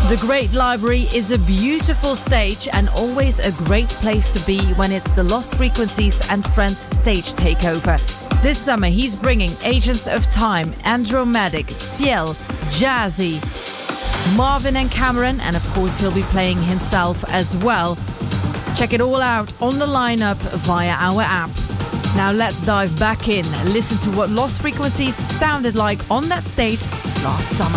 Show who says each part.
Speaker 1: The Great Library is a beautiful stage and always a great place to be when it's the Lost Frequencies and Friends stage takeover. This summer he's bringing Agents of Time, Andromatic, Ciel, Jazzy, Marvin and Cameron, and of course he'll be playing himself as well. Check it all out on the lineup via our app. Now let's dive back in, listen to what Lost Frequencies sounded like on that stage last summer.